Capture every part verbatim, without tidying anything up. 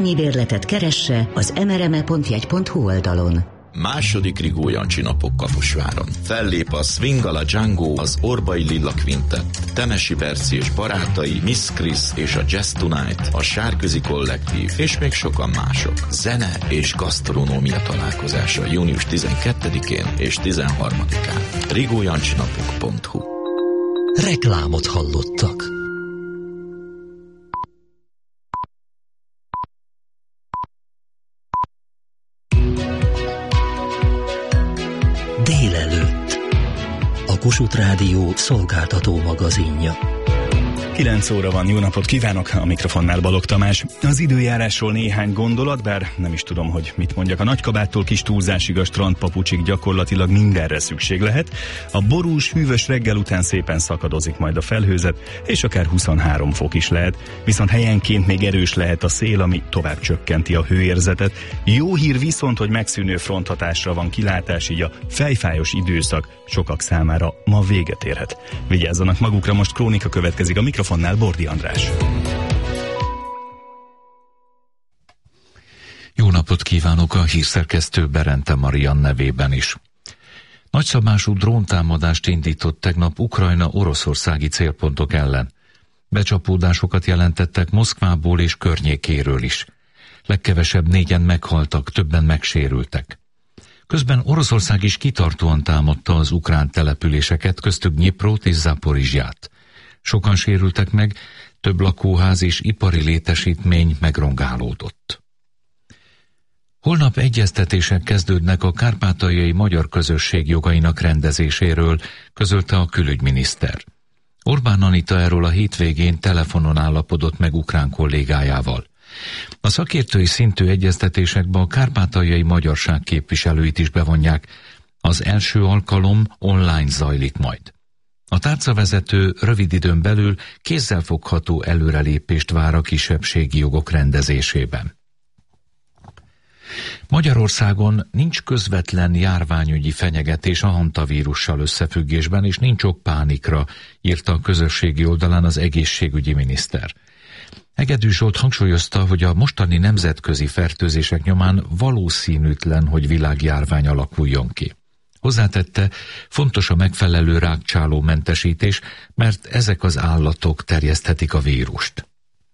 Bérletet keresse az em er em e pont jegy pont hu oldalon. Második Rigó Jancsi napok Kaposváron. Fellép a Swingala Django, az Orbai Lilla Quintet, Temesi Berci és barátai, Miss Chris és a Jazz Tonight, a Sárközi Kollektív és még sokan mások. Zene és gasztronómia találkozása június tizenkettedikén és tizenharmadikán. rigójancsinapok pont hu. Reklámot hallottak. Délelőtt. A Kossuth Rádió szolgáltató magazinja. kilenc óra van, jó napot kívánok, a mikrofonnál Balogh Tamás. Az időjárásról néhány gondolat, bár nem is tudom, hogy mit mondjak. A nagykabáttól kis túlzásig a strandpapucsig gyakorlatilag mindenre szükség lehet. A borús, hűvös reggel után szépen szakadozik majd a felhőzet, és akár huszonhárom fok is lehet. Viszont helyenként még erős lehet a szél, ami tovább csökkenti a hőérzetet. Jó hír viszont, hogy megszűnő fronthatásra van kilátás, így a fejfájos időszak sokak számára ma véget érhet. Vigyázzanak magukra, most krónika következik, a mikrofonnál Bordi András. Jó napot kívánok a hírszerkesztő Berente Marian nevében is. Nagyszabású dróntámadást indított tegnap Ukrajna oroszországi célpontok ellen. Becsapódásokat jelentettek Moszkvából és környékéről is. Legkevesebb négyen meghaltak, többen megsérültek. Közben Oroszország is kitartóan támadta az ukrán településeket, köztük Dnyiprót és Zaporizsját. Sokan sérültek meg, több lakóház és ipari létesítmény megrongálódott. Holnap egyeztetések kezdődnek a kárpátaljai magyar közösség jogainak rendezéséről, közölte a külügyminiszter. Orbán Anita erről a hétvégén telefonon állapodott meg ukrán kollégájával. A szakértői szintű egyeztetésekbe a kárpátaljai magyarság képviselőit is bevonják. Az első alkalom online zajlik majd. A tárcavezető rövid időn belül kézzelfogható előrelépést vár a kisebbségi jogok rendezésében. Magyarországon nincs közvetlen járványügyi fenyegetés a hantavírussal összefüggésben, és nincs ok pánikra, írta a közösségi oldalán az egészségügyi miniszter. Hegedű Zsolt hangsúlyozta, hogy a mostani nemzetközi fertőzések nyomán valószínűtlen, hogy világjárvány alakuljon ki. Hozzátette, fontos a megfelelő rákcsáló mentesítés, mert ezek az állatok terjeszthetik a vírust.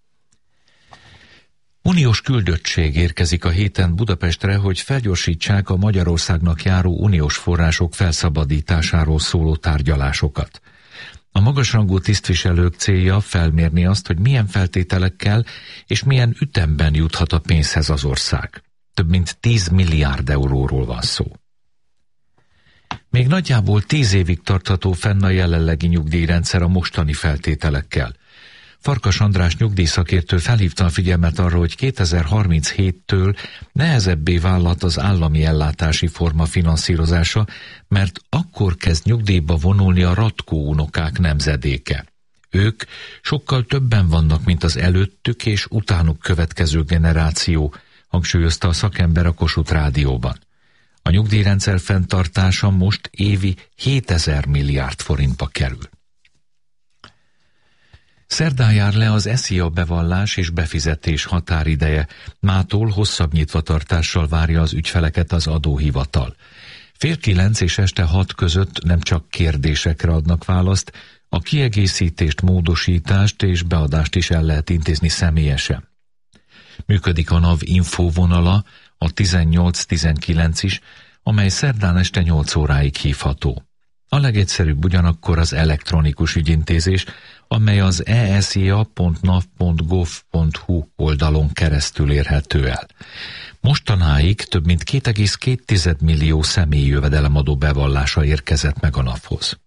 Uniós küldöttség érkezik a héten Budapestre, hogy felgyorsítsák a Magyarországnak járó uniós források felszabadításáról szóló tárgyalásokat. A magasrangú tisztviselők célja felmérni azt, hogy milyen feltételekkel és milyen ütemben juthat a pénzhez az ország. Több mint tíz milliárd euróról van szó. Még nagyjából tíz évig tartható fenn a jelenlegi nyugdíjrendszer a mostani feltételekkel. Farkas András nyugdíjszakértő felhívta a figyelmet arra, hogy kétezer-harminchéttől nehezebbé válhat az állami ellátási forma finanszírozása, mert akkor kezd nyugdíjba vonulni a ratkó unokák nemzedéke. Ők sokkal többen vannak, mint az előttük és utánuk következő generáció, hangsúlyozta a szakember a Kossuth Rádióban. A nyugdíjrendszer fenntartása most évi hétezer milliárd forintba kerül. Szerdán jár le az e szia bevallás és befizetés határideje. Mától hosszabb nyitvatartással várja az ügyfeleket az adóhivatal. Fél kilenc és este hat között nem csak kérdésekre adnak választ, a kiegészítést, módosítást és beadást is el lehet intézni személyesen. Működik a NAV info vonala, a tizennyolc tizenkilenc is, amely szerdán este nyolc óráig hívható. A legegyszerűbb ugyanakkor az elektronikus ügyintézés, amely az e e s i a pont nav pont gov pont hu oldalon keresztül érhető el. Mostanáig több mint két egész két millió személyi jövedelemadó bevallása érkezett meg a NAV-hoz.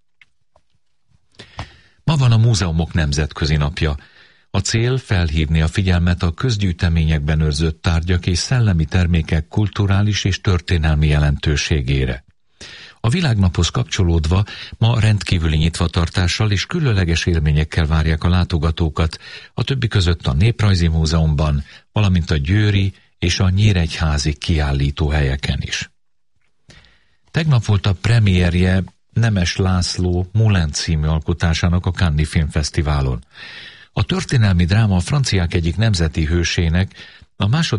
Ma van a Múzeumok Nemzetközi Napja. A cél felhívni a figyelmet a közgyűjteményekben őrzött tárgyak és szellemi termékek kulturális és történelmi jelentőségére. A világnaphoz kapcsolódva ma rendkívüli nyitvatartással és különleges élményekkel várják a látogatókat, a többi között a Néprajzi Múzeumban, valamint a győri és a nyíregyházi kiállítóhelyeken is. Tegnap volt a premierje Nemes László Moulin című alkotásának a Cannes-i Filmfesztiválon. A történelmi dráma a franciák egyik nemzeti hősének, A második